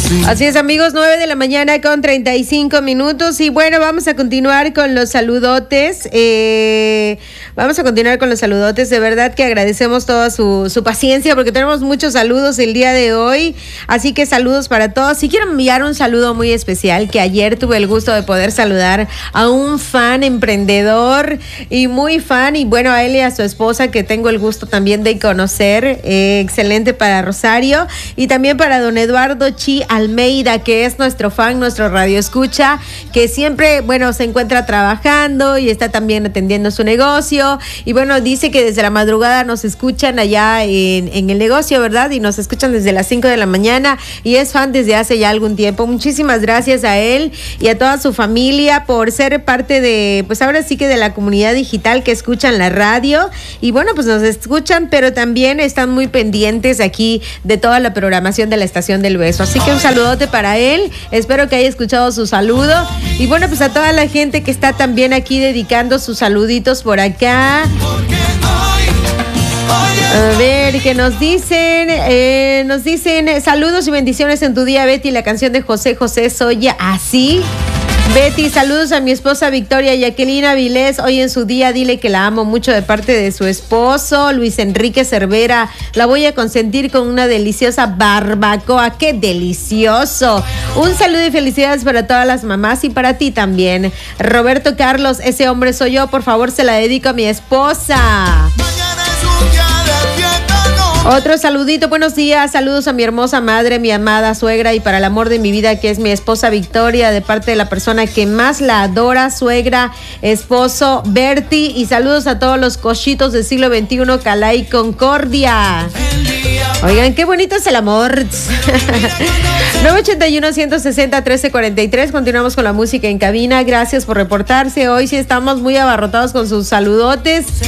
Así es, amigos, 9 de la mañana con 35 minutos. Y bueno, vamos a continuar con los saludotes. De verdad que agradecemos toda su paciencia porque tenemos muchos saludos el día de hoy. Así que saludos para todos. Y quiero enviar un saludo muy especial que ayer tuve el gusto de poder saludar a un fan emprendedor y muy fan. Y bueno, a él y a su esposa que tengo el gusto también de conocer. Excelente para Rosario. Y también para don Eduardo Chi Almeida, que es nuestro fan, nuestro radioescucha, que siempre, bueno, se encuentra trabajando y está también atendiendo su negocio. Y bueno, dice que desde la madrugada nos escuchan allá en el negocio, ¿verdad? Y nos escuchan desde las 5 de la mañana y es fan desde hace ya algún tiempo. Muchísimas gracias a él y a toda su familia por ser parte de, pues ahora sí que de la comunidad digital que escuchan la radio. Y bueno, pues nos escuchan, pero también están muy pendientes aquí de toda la programación de la Estación del Beso. Así que un saludote para él. Espero que haya escuchado su saludo. Y bueno, pues a toda la gente que está también aquí dedicando sus saluditos por acá. A ver, ¿qué nos dicen? Nos dicen saludos y bendiciones en tu día, Betty. La canción de José José Soy así. Betty, saludos a mi esposa Victoria Jacqueline Avilés. Hoy en su día, dile que la amo mucho de parte de su esposo, Luis Enrique Cervera. La voy a consentir con una deliciosa barbacoa. ¡Qué delicioso! Un saludo y felicidades para todas las mamás y para ti también. Roberto Carlos, ese hombre soy yo. Por favor, se la dedico a mi esposa. Otro saludito, buenos días, saludos a mi hermosa madre, mi amada suegra y para el amor de mi vida que es mi esposa Victoria, de parte de la persona que más la adora, suegra, esposo Berti, y saludos a todos los cochitos del siglo XXI, Calay Concordia. Oigan, qué bonito es el amor. 981-160-1343, continuamos con la música en cabina, gracias por reportarse, hoy sí estamos muy abarrotados con sus saludotes.